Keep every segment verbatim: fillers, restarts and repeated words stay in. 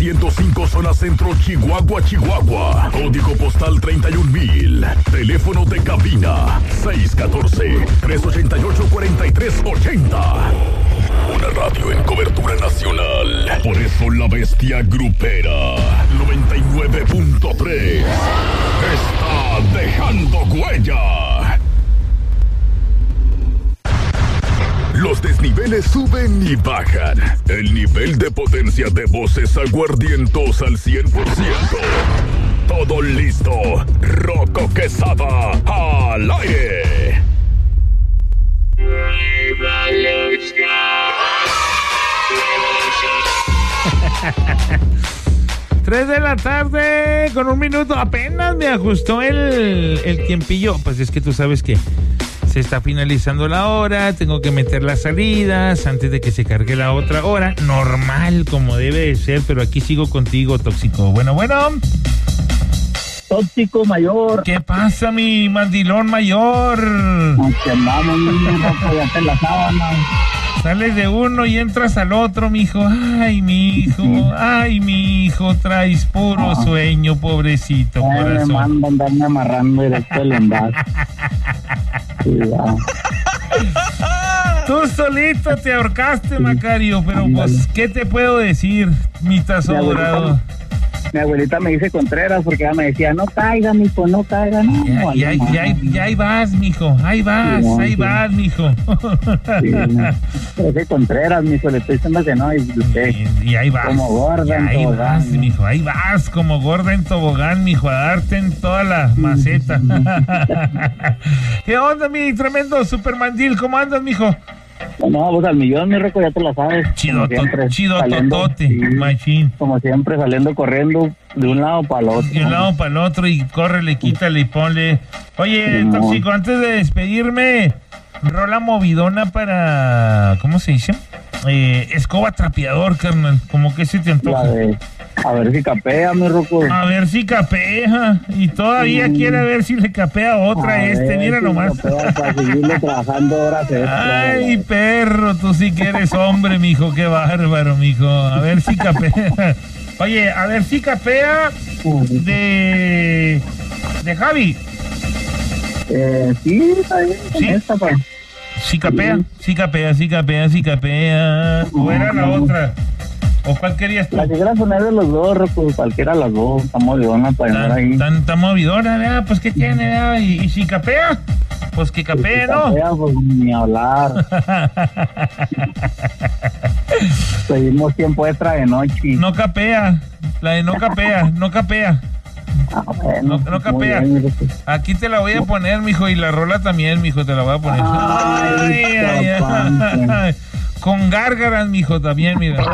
ciento cinco zona centro, Chihuahua, Chihuahua. Código postal treinta y un mil. Teléfono de cabina seis uno cuatro, tres ocho ocho, cuatro tres ocho cero. Una radio en cobertura nacional. Por eso la bestia grupera noventa y nueve punto tres está dejando huella. Los desniveles suben y bajan. El nivel de potencia de voces aguardientos al cien por ciento. Todo listo. Rocco Quesada al aire. Tres de la tarde con un minuto. Apenas me ajustó el, el tiempillo. Pues es que tú sabes que se está finalizando la hora, tengo que meter las salidas antes de que se cargue la otra hora. Normal, como debe de ser, pero aquí sigo contigo, tóxico. Bueno, bueno. Tóxico mayor. ¿Qué pasa, mi mandilón mayor? Aquí andamos, niño, ya te la sábana. Sales de uno y entras al otro, mijo. Ay, mijo, ay, mijo, traes puro ah. sueño, pobrecito Ay, corazón. Me mando a andarme amarrando directo el envase. Sí, Tú solito te ahorcaste, sí. Macario, pero pues, ¿qué te puedo decir, mi tazo dorado? Mi abuelita me dice Contreras porque ella me decía, no caiga, mijo, no caiga, no. Ya, ya, no, ya, no. ya ahí vas, mijo, ahí vas, sí, no, ahí sí. vas, mijo. Sí, no. Ese Contreras, mijo, le estoy diciendo que no, y usted. Y, y ahí vas. Como gorda en ahí tobogán. Vas, mijo, ahí vas, como gorda en tobogán, mijo, a darte en toda la maceta. ¿Qué onda, mi tremendo supermandil? ¿Cómo andas, mijo? No, pues al millón, mi Rocco, ya te la sabes. Chido, to, chido saliendo, totote, sí, machín. Como siempre, saliendo corriendo de un lado para el otro. De un lado para el otro y córrele, quítale y ponle. Oye, no. Tóxico, antes de despedirme, rola movidona para, ¿cómo se dice? Eh, escoba trapeador, carnal. Como que se te antoja. De, a ver si capea, mi Rocco. A ver si capea. Y todavía mm. quiere ver si le capea otra a este. Mira si nomás. Para seguirle trabajando horas extra. Ay, perro, tú sí que eres hombre, mijo. Qué bárbaro, mijo. A ver si capea. Oye, a ver si capea de... de Javi. Eh, sí, está bien. ¿Sí? Esta, pa. Sí capea, sí capea, sí capea, sí capea. ¿O era la otra? ¿O cuál querías tú? La que quiera poner de los dos, Rocco, cualquiera de las dos. Está movidona para llegar ahí. Está movidona, ¿verdad? Pues ¿qué tiene, verdad? ¿Y, y si capea? Pues que capee, ¿no? Capea, pues ni hablar. Seguimos tiempo extra de noche. No capea, la de no capea, no capea. Ah, bueno, no, no capea. Bien, aquí te la voy a poner, mijo, y la rola también, mijo, te la voy a poner. Ay, ay, ay, ay. Con gárgaras, mijo, también, mira.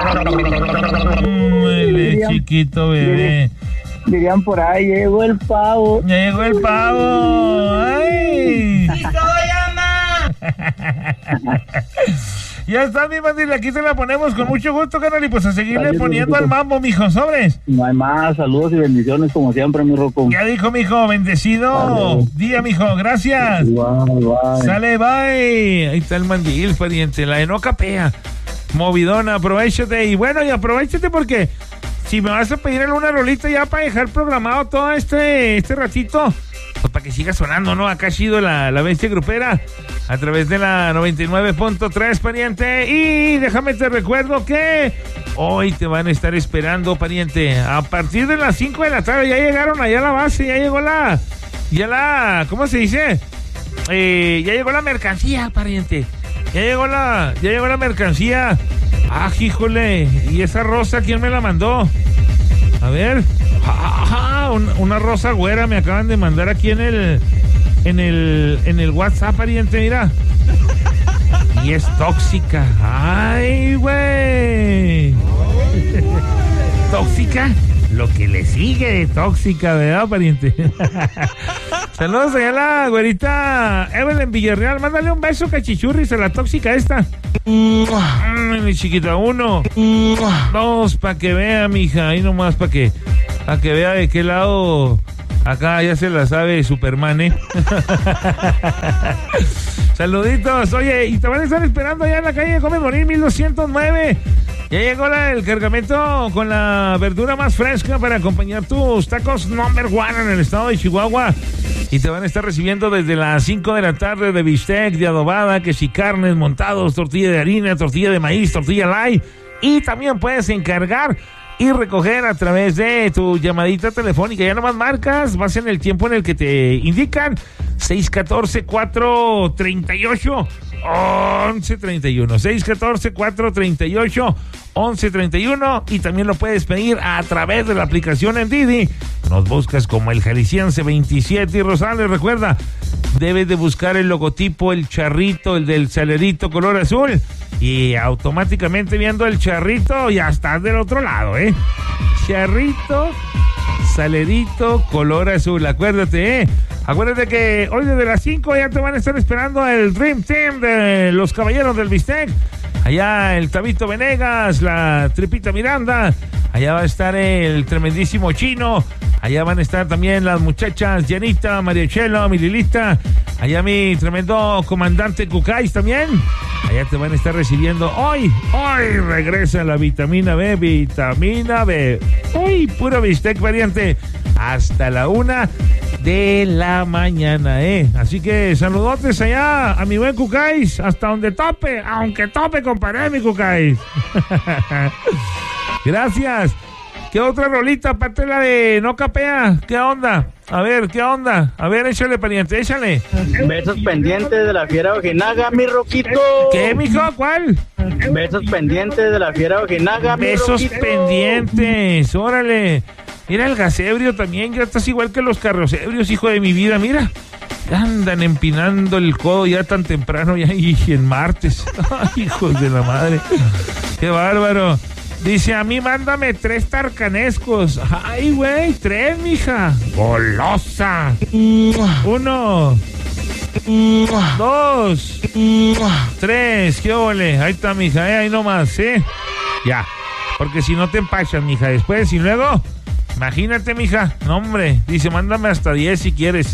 Muele, chiquito bebé. Dirían por ahí, llegó el pavo. Ya llegó el pavo. ¡Ay! ¡Sí soy, ama! Ya está, mi mandil, aquí se la ponemos con mucho gusto, canal, y pues a seguirle Saludos, poniendo al mambo, mijo, sobres. No hay más, saludos y bendiciones como siempre, mi Rocco. Ya dijo, mijo, bendecido Vale. día, mijo, gracias. Igual, bye. Sale, bye. Ahí está el mandil, pariente, la de no capea. Movidona, aprovechate, y bueno, y aprovechate porque si me vas a pedir alguna rolita ya para dejar programado todo este, este ratito, pues para que siga sonando, ¿no? Acá ha sido la, la bestia grupera a través de la noventa y nueve punto tres, pariente. Y déjame te recuerdo que hoy te van a estar esperando, pariente, a partir de las cinco de la tarde. Ya llegaron allá a la base, ya llegó la, ya la, ¿cómo se dice? Eh, ya llegó la mercancía, pariente. Ya llegó la, ya llegó la mercancía. Ah, híjole, ¿y esa rosa quién me la mandó? A ver, ah, una, una rosa güera me acaban de mandar aquí en el, en el, en el WhatsApp, pariente, mira. Y es tóxica. Ay, güey. Tóxica. Lo que le sigue de tóxica, ¿verdad, pariente? Saludos allá a la güerita Evelyn Villarreal. Mándale un beso, cachichurris, a la tóxica esta. Mm, mi chiquita, uno. Dos, para que vea, mija. Ahí nomás, para que, para que vea de qué lado. Acá ya se la sabe Superman, ¿eh? Saluditos. Oye, y te van a estar esperando allá en la calle Gómez Morín mil doscientos nueve. Ya llegó la, el cargamento con la verdura más fresca para acompañar tus tacos number one en el estado de Chihuahua. Y te van a estar recibiendo desde las cinco de la tarde de bistec, de adobada, que si carnes montados, tortilla de harina, tortilla de maíz, tortilla light. Y también puedes encargar y recoger a través de tu llamadita telefónica. Ya nomás marcas, vas en el tiempo en el que te indican. seis uno cuatro, cuatro tres ocho, once treinta y uno. seis uno cuatro, cuatro tres ocho, once treinta y uno. Y también lo puedes pedir a través de la aplicación en Didi. Nos buscas como el Jalisciense veintisiete y Rosales. Recuerda, debes de buscar el logotipo, el charrito, el del salerito color azul. Y automáticamente viendo el charrito ya estás del otro lado, ¿eh? Charrito, salerito, color azul. Acuérdate, ¿eh? Acuérdate que hoy desde las cinco ya te van a estar esperando el Dream Team de los Caballeros del Bistec. Allá el Tabito Venegas, la Tripita Miranda. Allá va a estar el tremendísimo Chino. Allá van a estar también las muchachas Janita, Mariachelo, Mililita. Allá mi tremendo comandante Cucáis también. Allá te van a estar recibiendo hoy. Hoy regresa la vitamina B, vitamina B. Hoy puro bistec variante. Hasta la una de la mañana, ¿eh? Así que saludotes allá a mi buen Cucáis. Hasta donde tope, aunque tope, compadre, mi Cucáis. Gracias. ¿Qué otra rolita aparte la de No Capea? ¿Qué onda? A ver, ¿qué onda? A ver, échale, pariente, échale. Besos pendientes de la fiera ojinaga, mi Roquito. ¿Qué, mijo? ¿Cuál? Besos pendientes de la fiera ojinaga, mi Besos Roquito. pendientes, órale. Mira el gasebrio también, ya estás igual que los carrocebrios, hijo de mi vida, mira. Andan empinando el codo ya tan temprano, ya y en martes. Ay, hijos de la madre. Qué bárbaro. Dice, a mí mándame tres tarcanescos. Ay, güey, tres, mija. Golosa. Uno. Dos. Tres. ¿Qué ole? Ahí está, mija, eh, ahí nomás, ¿eh? Ya. Porque si no te empachas, mija, después y luego... Imagínate, mija. No, hombre. Dice, mándame hasta diez si quieres.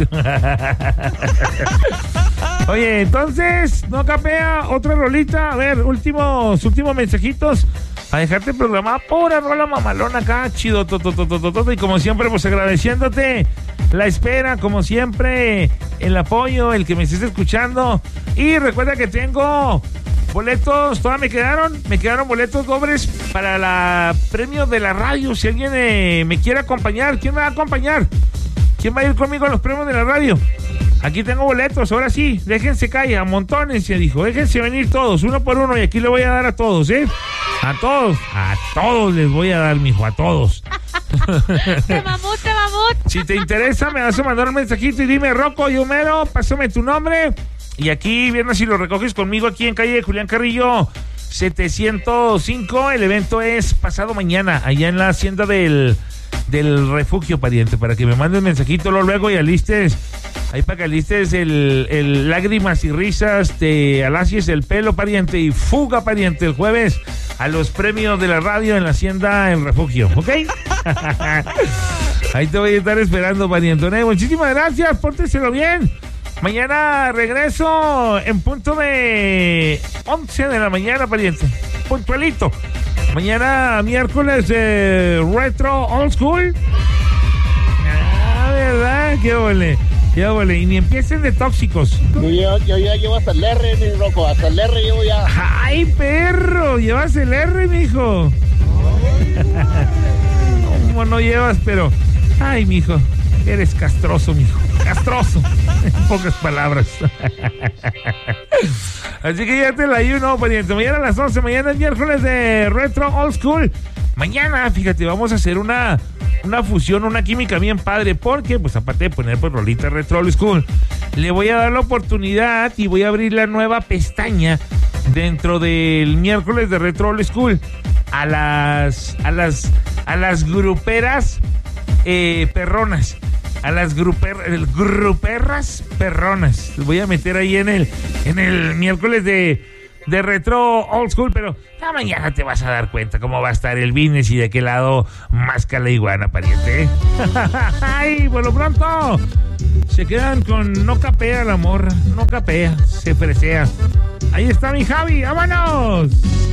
Oye, entonces, No Capea, otra rolita. A ver, últimos, últimos mensajitos. A dejarte programada. Pura rola mamalona acá. Chido, to, to, to, to, to, to, y como siempre, pues agradeciéndote la espera, como siempre, el apoyo, el que me estés escuchando. Y recuerda que tengo... boletos, todavía me quedaron, me quedaron boletos dobles para la premio de la radio. Si alguien eh, me quiere acompañar, ¿quién me va a acompañar? ¿Quién va a ir conmigo a los premios de la radio? Aquí tengo boletos, ahora sí, déjense caer, a montones, se dijo, déjense venir todos, uno por uno, y aquí le voy a dar a todos, ¿eh? A todos, a todos les voy a dar, mijo, a todos. Te mamut, te mamut. Si te interesa, me vas a mandar un mensajito y dime, Rocco y Homero, pásame tu nombre. Y aquí, viernes, si lo recoges conmigo aquí en calle Julián Carrillo setecientos cinco, el evento es pasado mañana, allá en la hacienda del, del refugio, pariente, para que me mandes mensajito luego y alistes, ahí para que alistes el, el lágrimas y risas, te alacies el pelo, pariente, y fuga, pariente, el jueves a los premios de la radio en la hacienda El Refugio, ¿ok? Ahí te voy a estar esperando, pariente. Muchísimas gracias, pórteselo bien. Mañana regreso en punto de once de la mañana, pariente. Puntualito. Mañana miércoles de Retro Old School. Ah, ¿verdad? Qué ole. Qué ole. Y ni empiecen de tóxicos. Yo, yo ya llevo hasta el R, mi Rocco. Hasta el R llevo ya. ¡Ay, perro! Llevas el R, mijo. ¿Cómo no llevas? Pero... Ay, mijo. Eres castroso, mijo. Castroso. En pocas palabras. Así que ya te la ayuno, pariente. Mañana a las once. Mañana es miércoles de Retro Old School. Mañana, fíjate, vamos a hacer una, una fusión, una química bien padre. Porque, pues, aparte de poner pues, rolita Retro Old School, le voy a dar la oportunidad y voy a abrir la nueva pestaña dentro del miércoles de Retro Old School a las, a las, a las gruperas eh, perronas. A las gruper, gruperras perronas. Les voy a meter ahí en el, en el miércoles de, de Retro Old School, pero ya mañana te vas a dar cuenta cómo va a estar el business y de qué lado masca la iguana, pariente. ¿Eh? ¡Ay, por lo pronto! Se quedan con No Capea la morra, no capea, se fresea. Ahí está mi Javi, ¡vámonos!